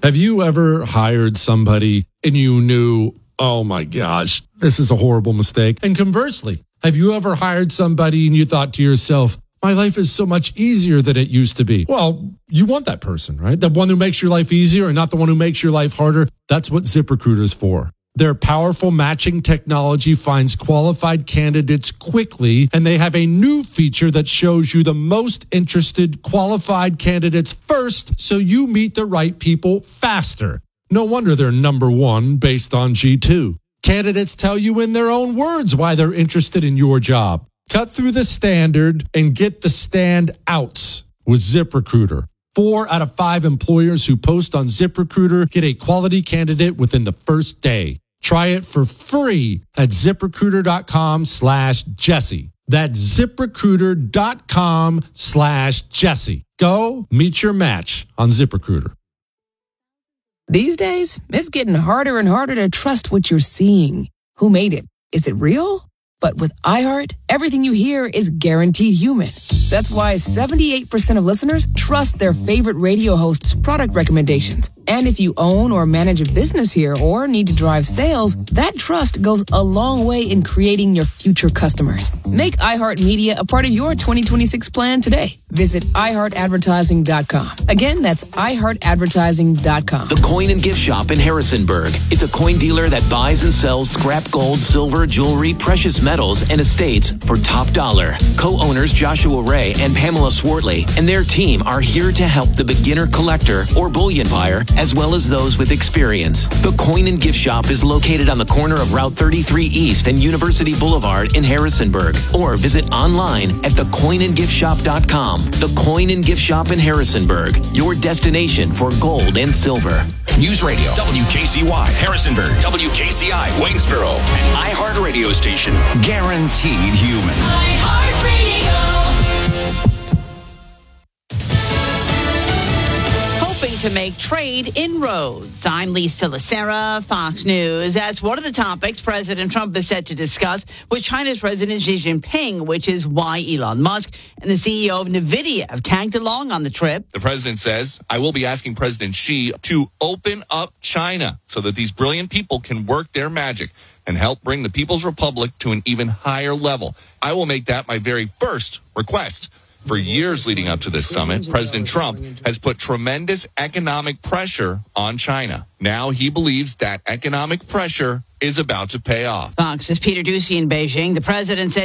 Have you ever hired somebody and you knew, oh my gosh, this is a horrible mistake? And conversely, have you ever hired somebody and you thought to yourself, my life is so much easier than it used to be? Well, you want that person, right? The one who makes your life easier and not the one who makes your life harder. That's what ZipRecruiter is for. Their powerful matching technology finds qualified candidates quickly, and they have a new feature that shows you the most interested qualified candidates first, so you meet the right people faster. No wonder they're number one based on G2. Candidates tell you in their own words why they're interested in your job. Cut through the standard and get the standouts with ZipRecruiter. 4 out of 5 employers who post on ZipRecruiter get a quality candidate within the first day. Try it for free at ZipRecruiter.com/Jesse. That's ZipRecruiter.com/Jesse. Go meet your match on ZipRecruiter. These days, it's getting harder and harder to trust what you're seeing. Who made it? Is it real? But with iHeart, everything you hear is guaranteed human. That's why 78% of listeners trust their favorite radio host's product recommendations. And if you own or manage a business here or need to drive sales, that trust goes a long way in creating your future customers. Make iHeartMedia a part of your 2026 plan today. Visit iHeartAdvertising.com. Again, that's iHeartAdvertising.com. The Coin and Gift Shop in Harrisonburg is a coin dealer that buys and sells scrap gold, silver, jewelry, precious metals, and estates for top dollar. Co-owners Joshua Ray and Pamela Swartley and their team are here to help the beginner collector or bullion buyer, as well as those with experience. The Coin and Gift Shop is located on the corner of Route 33 East and University Boulevard in Harrisonburg, or visit online at thecoinandgiftshop.com. The Coin and Gift Shop in Harrisonburg, your destination for gold and silver. News Radio, WKCY, Harrisonburg, WKCI, Waynesboro, an iHeart radio station. Guaranteed human. To make trade inroads. I'm Lisa Lacera, Fox News. That's one of the topics President Trump is set to discuss with China's President Xi Jinping, which is why Elon Musk and the CEO of NVIDIA have tagged along on the trip. The president says, I will be asking President Xi to open up China so that these brilliant people can work their magic and help bring the People's Republic to an even higher level. I will make that my very first request. For years leading up to this summit, President Trump has put tremendous economic pressure on China. Now he believes that economic pressure is about to pay off. Fox's Peter Doocy in Beijing. The president said